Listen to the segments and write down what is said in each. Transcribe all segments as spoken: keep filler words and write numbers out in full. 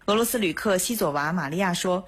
俄罗斯旅客西佐娃玛利亚说：“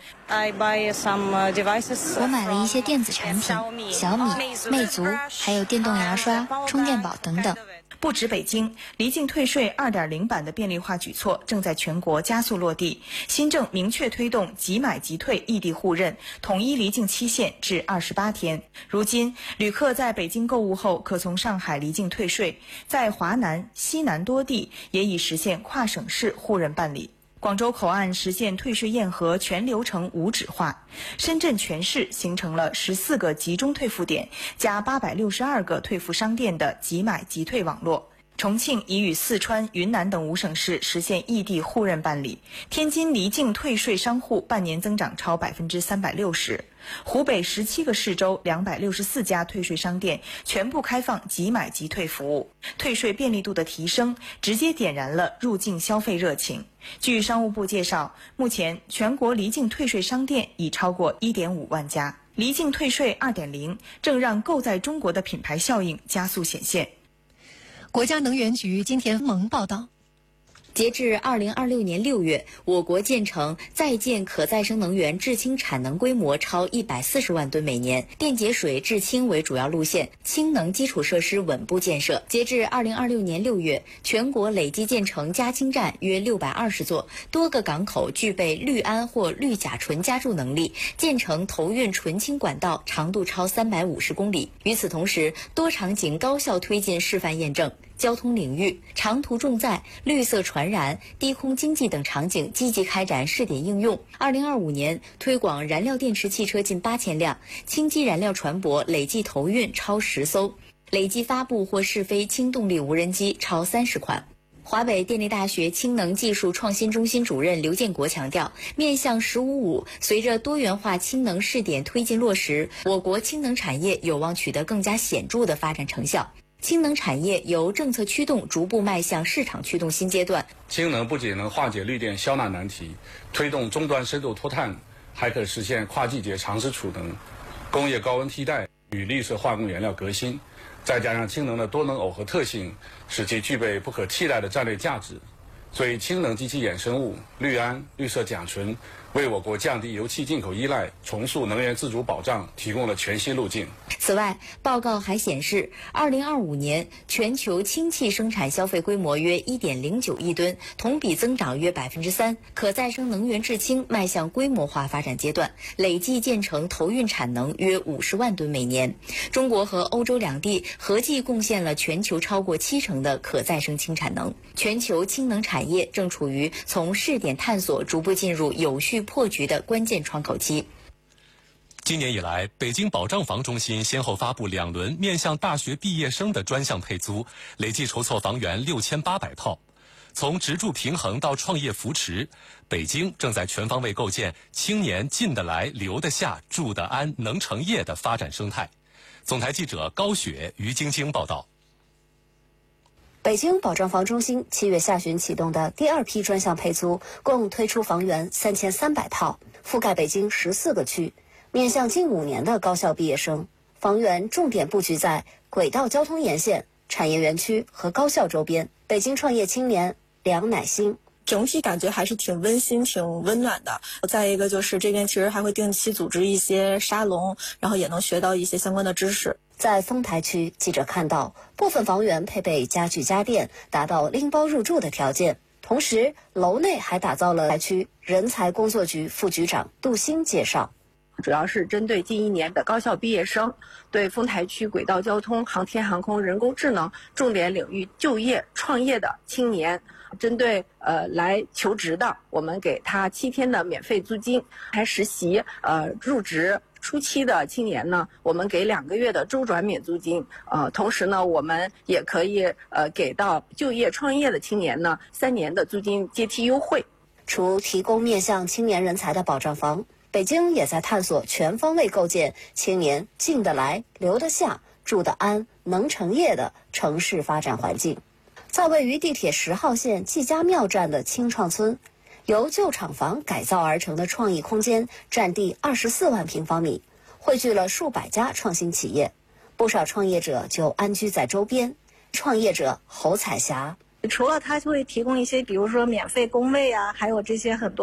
我买了一些电子产品，小米、魅族，还有电动牙刷、充电宝等等。” 不止北京，离境退税 二点零 版的便利化举措正在全国加速落地。新政明确推动即买即退异地互认，统一离境期限至二十八天。如今，旅客在北京购物后，可从上海离境退税，在华南、西南多地也已实现跨省市互认办理。广州口岸实现退税验核全流程无纸化，深圳全市形成了十四个集中退付点加八百六十二个退付商店的即买即退网络。重庆已与四川、云南等五省市实现异地互认办理。天津离境退税商户半年增长超百分之三百六十。湖北十七个市州两百六十四家退税商店全部开放即买即退服务，退税便利度的提升直接点燃了入境消费热情。据商务部介绍，目前全国离境退税商店已超过 一点五万家。离境退税 二点零 正让购在中国的品牌效应加速显现。 国家能源局今天盟报道， 截至二零二六年六月，我国建成在建可再生能源制氢产能规模超一百四十万吨每年，电解水制氢为主要路线，氢能基础设施稳步建设。截至二零二六年六月，全国累计建成加氢站约六百二十座，多个港口具备氯胺或氯甲醇加注能力，建成投运纯氢管道长度超三百五十公里。与此同时，多场景高效推进示范验证。交通领域，长途重载、绿色传染、低空经济等场景积极开展试点应用。二零二五年推广燃料电池汽车近八千辆，氢基燃料船舶累计投运超十艘，累计发布或试飞氢动力无人机超三十款。华北电力大学氢能技术创新中心主任刘建国强调，面向“十五五”，随着多元化氢能试点推进落实，我国氢能产业有望取得更加显著的发展成效。氢能产业由政策驱动逐步迈向市场驱动新阶段。 氢能不仅能化解绿电消纳难题，推动终端深度脱碳，还可实现跨季节长时储能、工业高温替代与绿色化工原料革新。再加上氢能的多能耦合特性，使其具备不可替代的战略价值。所以，氢能及其衍生物氯胺、绿色甲醇为我国降低油气进口依赖、重塑能源自主保障提供了全新路径。 此外，报告还显示，二零二五年全球氢气生产消费规模约 一点零九亿吨，同比增长约百分之三。可再生能源制氢迈向规模化发展阶段，累计建成投运产能约五十万吨每年。中国和欧洲两地合计贡献了全球超过七成的可再生氢产能。全球氢能产业正处于从试点探索逐步进入有序破局的关键窗口期。 今年以来，北京保障房中心先后发布两轮面向大学毕业生的专项配租，累计筹措房源六千八百套。从职住平衡到创业扶持，北京正在全方位构建青年进得来、留得下、住得安、能成业的发展生态。总台记者高雪、于晶晶报道。 北京保障房中心七月下旬启动的第二批专项配租，共推出房源三千三百套，覆盖北京十四个区，面向近五年的高校毕业生。房源重点布局在轨道交通沿线、产业园区和高校周边。北京创业青年梁乃馨。 整体感觉还是挺温馨、挺温暖的。再一个就是这边其实还会定期组织一些沙龙，然后也能学到一些相关的知识。 在丰台区，记者看到部分房源配备家具家电，达到拎包入住的条件。同时，楼内还打造了台区人才工作局副局长杜鑫介绍。 主要是针对近一年的高校毕业生，对丰台区轨道交通、航天航空、人工智能重点领域就业创业的青年，针对呃来求职的，我们给他七天的免费租金；还实习呃入职初期的青年呢，我们给两个月的周转免租金。呃，同时呢，我们也可以呃给到就业创业的青年呢三年的租金阶梯优惠。 除提供面向青年人才的保障房，北京也在探索全方位构建青年进得来、留得下、住得安、能成业的城市发展环境。在位于地铁十号线季家庙站的青创村，由旧厂房改造而成的创意空间占地二十四万平方米，汇聚了数百家创新企业，不少创业者就安居在周边。创业者侯彩霞， 除了它会提供一些比如说免费工位啊，还有这些很多